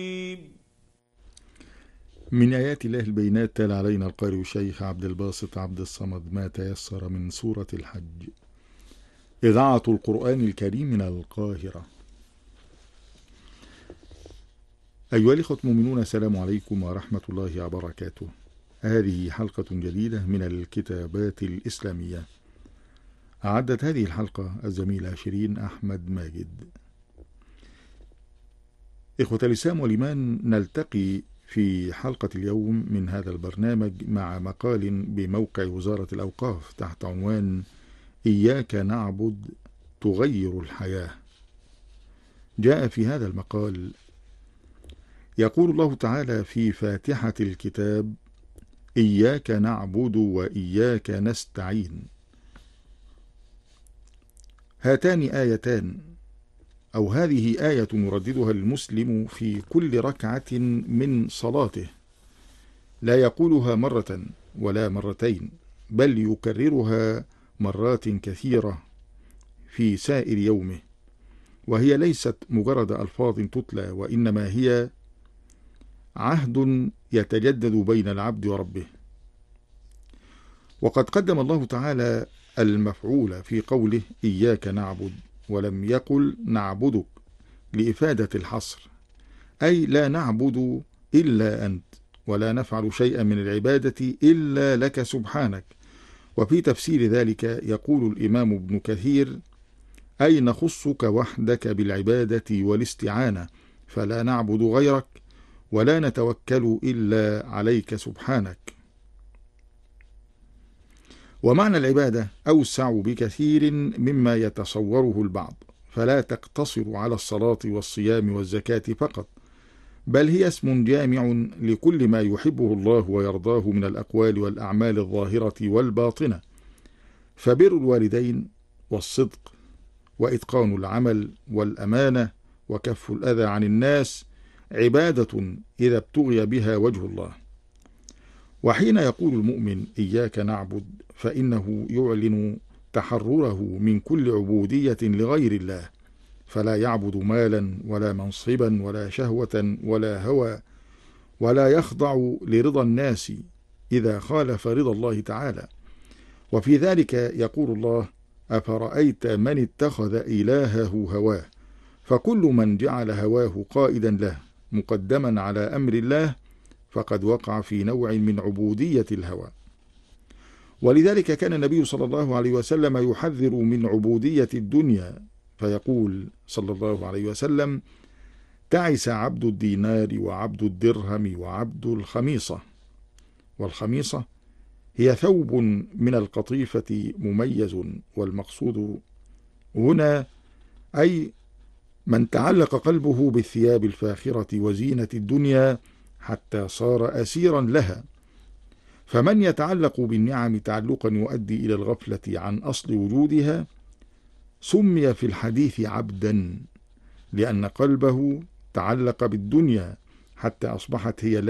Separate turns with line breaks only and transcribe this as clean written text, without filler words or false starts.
من آيات الله البينات تلا علينا القارئ الشيخ عبد الباسط عبد الصمد ما تيسر من سورة الحج. إذاعة القرآن الكريم من القاهرة. أيها الإخوة المؤمنون، السلام عليكم ورحمة الله وبركاته. هذه حلقة جديدة من الكتابات الإسلامية. أعدت هذه الحلقة الزميلة شيرين أحمد ماجد. إخوة الإسلام والإيمان، نلتقي في حلقة اليوم من هذا البرنامج مع مقال بموقع وزارة الأوقاف تحت عنوان إياك نعبد تغير الحياة. جاء في هذا المقال يقول الله تعالى في فاتحة الكتاب: إياك نعبد وإياك نستعين. هاتان آيتان، أو هذه آية يرددها المسلم في كل ركعة من صلاته، لا يقولها مرة ولا مرتين، بل يكررها مرات كثيرة في سائر يومه، وهي ليست مجرد ألفاظ تتلى، وإنما هي عهد يتجدد بين العبد وربه. وقد قدم الله تعالى المفعول في قوله إياك نعبد، ولم يقل نعبدك لإفادة الحصر، أي لا نعبد إلا أنت، ولا نفعل شيئا من العبادة إلا لك سبحانك. وفي تفسير ذلك يقول الإمام ابن كثير: أي نخصك وحدك بالعبادة والاستعانة، فلا نعبد غيرك ولا نتوكل إلا عليك سبحانك. ومعنى العبادة أوسع بكثير مما يتصوره البعض، فلا تقتصر على الصلاة والصيام والزكاة فقط، بل هي اسم جامع لكل ما يحبه الله ويرضاه من الأقوال والأعمال الظاهرة والباطنة. فبر الوالدين والصدق وإتقان العمل والأمانة وكف الأذى عن الناس عبادة إذا ابتغي بها وجه الله. وحين يقول المؤمن إياك نعبد، فإنه يعلن تحرره من كل عبودية لغير الله، فلا يعبد مالا ولا منصبا ولا شهوة ولا هوى، ولا يخضع لرضا الناس إذا خالف رضا الله تعالى. وفي ذلك يقول الله: أفرأيت من اتخذ إلهه هواه. فكل من جعل هواه قائدا له مقدما على أمر الله فقد وقع في نوع من عبودية الهوى. ولذلك كان النبي صلى الله عليه وسلم يحذر من عبودية الدنيا، فيقول صلى الله عليه وسلم: تعس عبد الدينار وعبد الدرهم وعبد الخميصة. والخميصة هي ثوب من القطيفة مميز، والمقصود هنا أي من تعلق قلبه بالثياب الفاخرة وزينة الدنيا حتى صار أسيرا لها. فمن يتعلق بالنعم تعلقا يؤدي إلى الغفلة عن أصل وجودها سمي في الحديث عبدا، لأن قلبه تعلق بالدنيا حتى أصبحت هي